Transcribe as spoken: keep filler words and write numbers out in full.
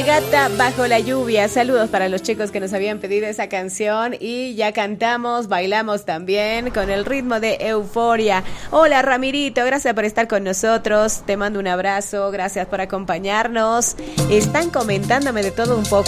Gata bajo la lluvia. Saludos para los chicos que nos habían pedido esa canción y ya cantamos, bailamos también con el ritmo de Euforia. Hola Ramirito, gracias por estar con nosotros. Te mando un abrazo, gracias por acompañarnos. Están comentándome de todo un poco.